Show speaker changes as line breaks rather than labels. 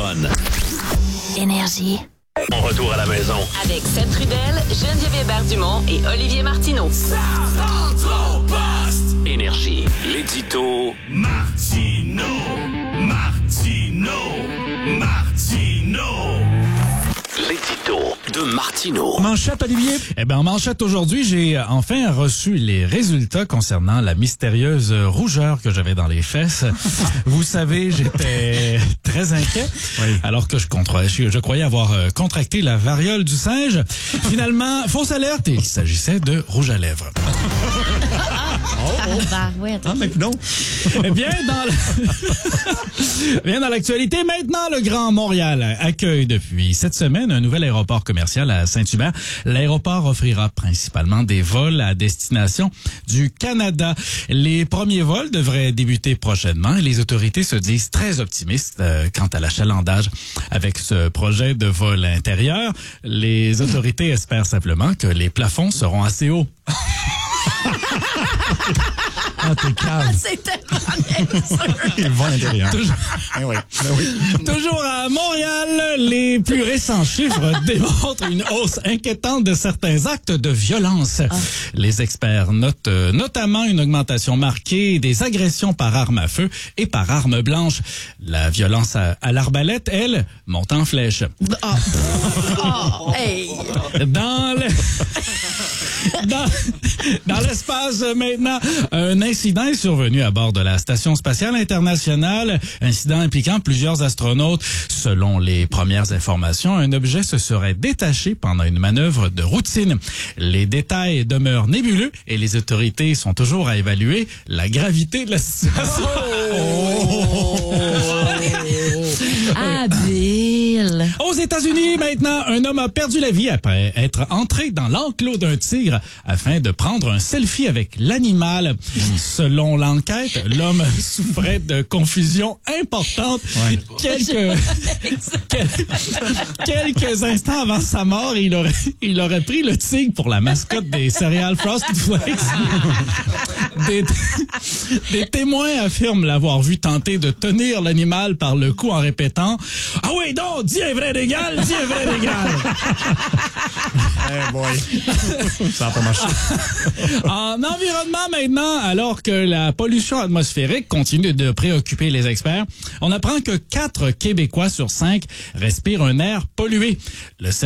fun.
Énergie.
On retourne à la maison.
Avec Seth Trudel, Geneviève Hébert-Dumont et Olivier Martineau.
Énergie. L'édito Martineau. L'édito de Martineau.
Manchette, Olivier? Eh bien, en manchette aujourd'hui, j'ai enfin reçu les résultats concernant la mystérieuse rougeur que j'avais dans les fesses. Vous savez, j'étais très inquiet, alors que je croyais avoir contracté la variole du singe. Finalement, fausse alerte, et il s'agissait de rouge à lèvres.
Mais non.
Bien dans l'actualité, maintenant, le Grand Montréal accueille depuis cette semaine un nouvel aéroport commercial à Saint-Hubert. L'aéroport offrira principalement des vols à destination du Canada. Les premiers vols devraient débuter prochainement et les autorités se disent très optimistes quant à l'achalandage avec ce projet de vol intérieur. Les autorités espèrent simplement que les plafonds seront assez hauts.
Ah, t'es calme.
C'est tellement bien sûr.
Il va à l'intérieur.
Toujours à Montréal, les plus récents chiffres démontrent une hausse inquiétante de certains actes de violence. Les experts notent notamment une augmentation marquée des agressions par arme à feu et par arme blanche. La violence à l'arbalète, elle, monte en flèche.
Hey.
Dans l'espace maintenant, un incident est survenu à bord de la Station spatiale internationale, incident impliquant plusieurs astronautes. Selon les premières informations, un objet se serait détaché pendant une manœuvre de routine. Les détails demeurent nébuleux et les autorités sont toujours à évaluer la gravité de la situation.
Habile.
Aux États-Unis, maintenant, un homme a perdu la vie après être entré dans l'enclos d'un tigre afin de prendre un selfie avec l'animal. Selon l'enquête, l'homme souffrait de confusion importante. Quelques instants avant sa mort, il aurait pris le tigre pour la mascotte des céréales Frosted Flakes. Des témoins affirment l'avoir vu tenter de tenir l'animal par le cou en répétant « Ah oui, donc, dis un vrai régal, dis un vrai régal! »
Eh boy. Ça n'a pas marché.
En environnement maintenant, alors que la pollution atmosphérique continue de préoccuper les experts, on apprend que 4 Québécois sur 5 respirent un air pollué. Le